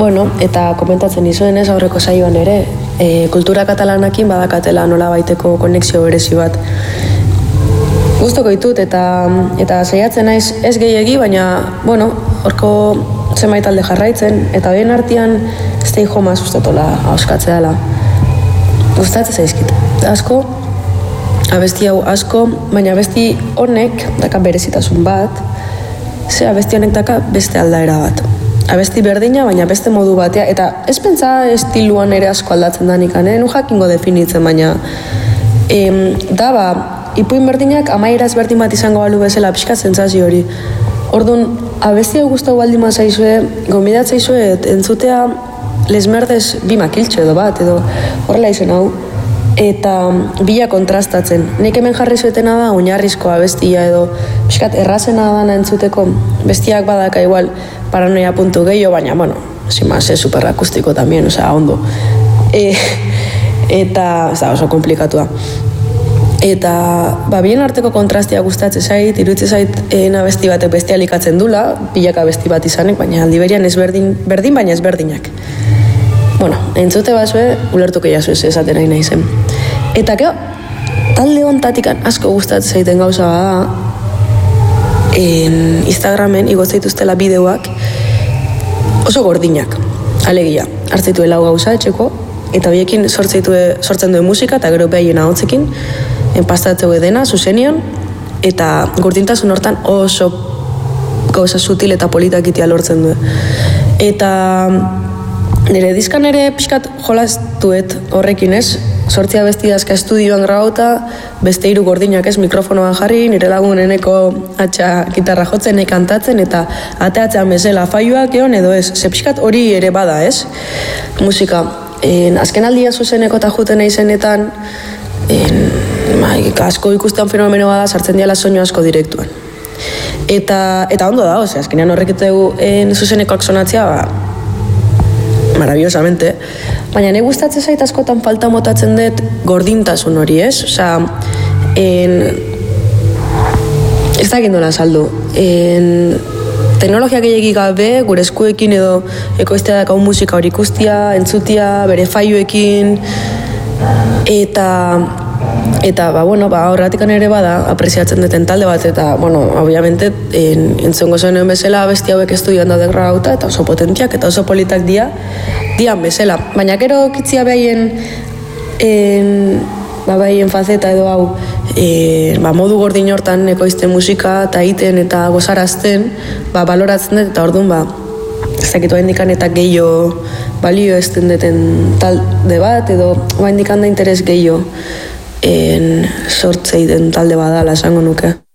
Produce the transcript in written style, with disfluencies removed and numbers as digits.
Bueno, eta komentatzen izuen ez aurreko saioan ere, kultura katalanakin badakatela nola baiteko konexio berezi bat. Gustoko ditut eta saiatzen naiz ez gehiegi, baina, bueno, horko zenbait talde jarraitzen, eta bien artean Stay Home sustatola auskatzea dela. Gustatzen zaizkit. Asko, abesti hau asko, baina abesti honek daka berezitasun bat, ze abesti honek daka beste aldaera bat. Abesti berdina, baina beste modu batea, eta ez pentsa estiluan ere asko aldatzen da nikan, nu jakingo definitzen, baina ipuin berdinak amaieraz berdin bat izango balu bezala pixka sentsazio hori. Orduan, abesti hau gustau baldin mazaizue, gomidatzaizue entzutea Les Merdes bi makiltxo edo bat, edo horrela izen hau, eta bila kontrastatzen. Nik hemen jarri zuetena da oinarrizko abestia edo pixkat errazena dana entzuteko, bestiak badaka igual paranoia puntu gehiago, baina, bueno, sin más, es super akustiko también, ondo. Eta, oso komplikatua. Eta, bien arteko kontrastia gustatzen zait, iruditzen zait abesti batek bestia likatzen dula, pilaka abesti bat izanek, baina aldi berian berdin, baina ezberdinak. Bueno, entzute bazue, ulertuko jazu ez esaten nahi naizen. Eta, talde hontatikan asko gustatzen zaiten gauza bada, Instagramen igotzaituztela bideoak oso gordinak, alegia. Hartzaitu lau gauza etxeko, eta horiekin sortzen duen musika, eta gero behien ahotzekin, enpastatzeu dena, zuzenian, eta gordintasun hortan oso gauza sutil eta politakitia lortzen du. Eta nire diskan ere pixkat jolastuet horrekin ez, 8 abesti dazka estudioan grabauta, beste 3 gordinak ez mikrofonoan jarri, nire laguneneko atxa gitarra jotzen kantatzen, eta ateatzean bezala faioak egon edo ez, ze pixkat hori ere bada ez, musika. Azken aldia zuzeneko eta juten eizenetan, asko ikustean fenomeno bada, sartzen diala soinu asko direktuan. Eta ondo da, azkenean horrekitegu zuzenekoak sonatzea, maravillosamente, baina nahi gustatzen zait askotan falta motatzen dut gordintasun hori, ez? Ez da gindola saldu. Teknologia gehiagik gabe, gure eskuekin edo ekoiztea dakau musika hori ikustia, entzutia, bere faioekin, eta horratikan ere bada, apreziatzen duten talde bat, eta, obviamente, entzongo zen bezala, besti hauek estudioan da degrauta, eta oso potentiak, eta oso politak dian bezala. Baina gero kitzia behien faceta edo hau, modu gordin hortan ekoizten musika, eta iten eta gozarazten, baloratzen dut, eta orduan, ez dakitu haindikan eta gehiago balio ez duten talde bat, edo haindikan da interes gehiago sortzei den talde badala esango nuke.